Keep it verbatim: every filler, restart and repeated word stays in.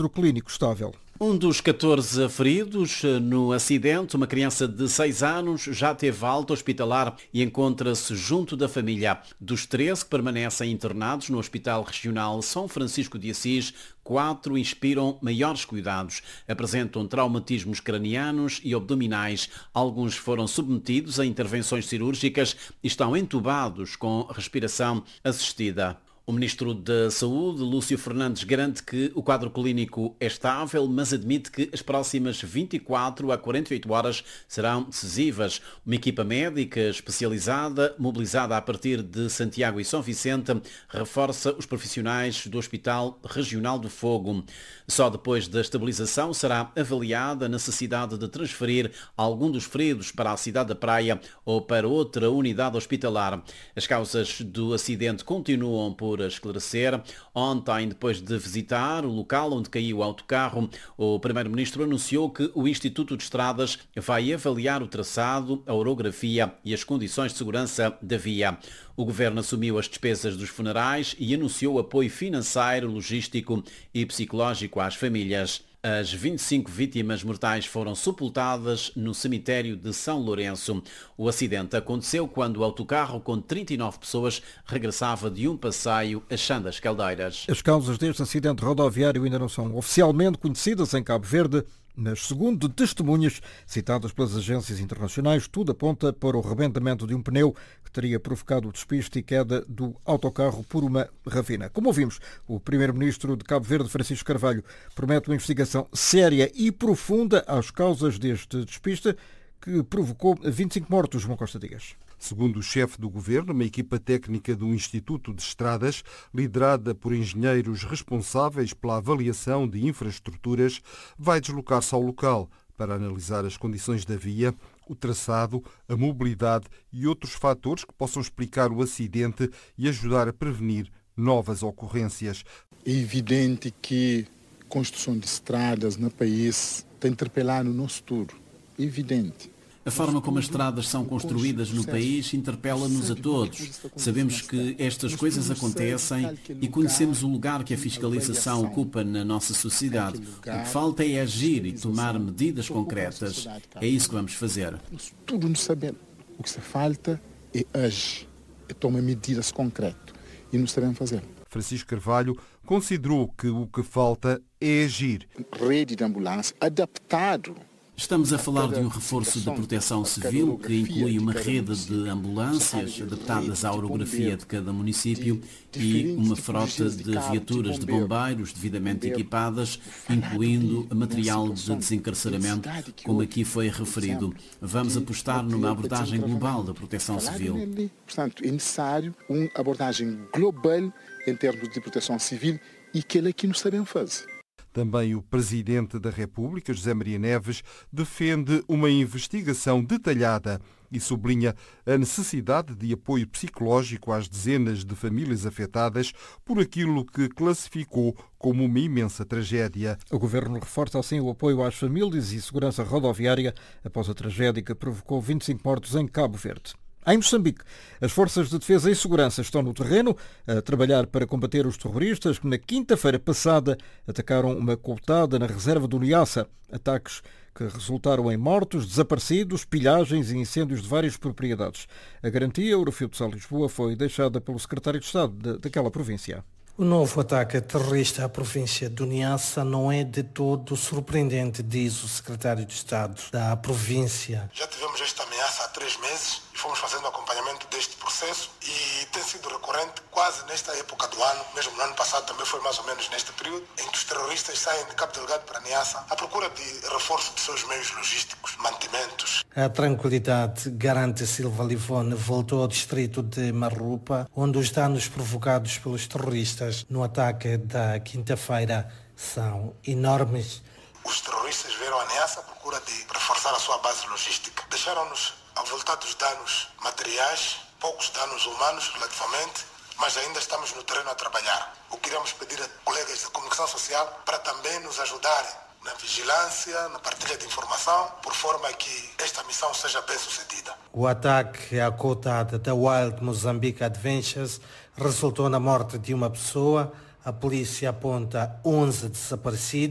quadro clínico estável. Um dos catorze feridos no acidente, uma criança de seis anos, já teve alta hospitalar e encontra-se junto da família. Dos treze que permanecem internados no Hospital Regional São Francisco de Assis, quatro inspiram maiores cuidados. Apresentam traumatismos cranianos e abdominais. Alguns foram submetidos a intervenções cirúrgicas e estão entubados com respiração assistida. O Ministro da Saúde, Lúcio Fernandes, garante que o quadro clínico é estável, mas admite que as próximas vinte e quatro a quarenta e oito horas serão decisivas. Uma equipa médica especializada, mobilizada a partir de Santiago e São Vicente, reforça os profissionais do Hospital Regional do Fogo. Só depois da estabilização será avaliada a necessidade de transferir algum dos feridos para a cidade da Praia ou para outra unidade hospitalar. As causas do acidente continuam por a esclarecer. Ontem, depois de visitar o local onde caiu o autocarro, o Primeiro-Ministro anunciou que o Instituto de Estradas vai avaliar o traçado, a orografia e as condições de segurança da via. O Governo assumiu as despesas dos funerais e anunciou apoio financeiro, logístico e psicológico às famílias. As vinte e cinco vítimas mortais foram sepultadas no cemitério de São Lourenço. O acidente aconteceu quando o autocarro com trinta e nove pessoas regressava de um passeio a Chã das Caldeiras. As causas deste acidente rodoviário ainda não são oficialmente conhecidas em Cabo Verde, mas, segundo testemunhas citadas pelas agências internacionais, tudo aponta para o rebentamento de um pneu que teria provocado o despiste e queda do autocarro por uma ravina. Como ouvimos, o Primeiro-Ministro de Cabo Verde, Francisco Carvalho, promete uma investigação séria e profunda às causas deste despiste que provocou vinte e cinco mortos. João Costa Dias. Segundo o chefe do Governo, uma equipa técnica do Instituto de Estradas, liderada por engenheiros responsáveis pela avaliação de infraestruturas, vai deslocar-se ao local para analisar as condições da via, o traçado, a mobilidade e outros fatores que possam explicar o acidente e ajudar a prevenir novas ocorrências. É evidente que a construção de estradas no país está interpelando o nosso futuro. É evidente. A forma como as estradas são construídas no país interpela-nos a todos. Sabemos que estas coisas acontecem e conhecemos o lugar que a fiscalização ocupa na nossa sociedade. O que falta é agir e tomar medidas concretas. É isso que vamos fazer. Tudo nos sabemos. O que se falta é agir, é tomar medidas concretas. E nós estaremos fazendo. Francisco Carvalho considerou que o que falta é agir. Rede de ambulância adaptado. Estamos a falar de um reforço de proteção civil que inclui uma rede de ambulâncias adaptadas à orografia de cada município e uma frota de viaturas de bombeiros devidamente equipadas, incluindo material de desencarceramento, como aqui foi referido. Vamos apostar numa abordagem global da proteção civil. Portanto, é necessário uma abordagem global em termos de proteção civil e que é que nós sabemos fazer. Também o Presidente da República, José Maria Neves, defende uma investigação detalhada e sublinha a necessidade de apoio psicológico às dezenas de famílias afetadas por aquilo que classificou como uma imensa tragédia. O Governo reforça assim o apoio às famílias e segurança rodoviária após a tragédia que provocou vinte e cinco mortos em Cabo Verde. Em Moçambique, as forças de defesa e segurança estão no terreno a trabalhar para combater os terroristas que na quinta-feira passada atacaram uma coutada na reserva do Niassa. Ataques que resultaram em mortos, desaparecidos, pilhagens e incêndios de várias propriedades. A garantia Eurofil de Lisboa foi deixada pelo secretário de Estado de, daquela província. O novo ataque terrorista à província do Niassa não é de todo surpreendente, diz o secretário de Estado da província. Já tivemos esta ameaça há três meses e fomos fazendo acompanhamento deste processo e tem sido recorrente quase nesta época do ano, mesmo no ano passado também foi mais ou menos neste período, em que os terroristas saem de Cabo Delgado para Niassa à procura de reforço de seus meios logísticos, mantimentos. A tranquilidade, garante Silva Livone, voltou ao distrito de Marrupa, onde os danos provocados pelos terroristas no ataque da quinta-feira são enormes. Os terroristas vieram a Niassa à procura de reforçar a sua base logística. Deixaram-nos avultados danos materiais, poucos danos humanos relativamente, mas ainda estamos no terreno a trabalhar. O que iremos pedir a colegas da comunicação social para também nos ajudarem na vigilância, na partilha de informação, por forma que esta missão seja bem sucedida. O ataque à coutada da Wild Mozambique Adventures resultou na morte de uma pessoa. A polícia aponta onze desaparecidos.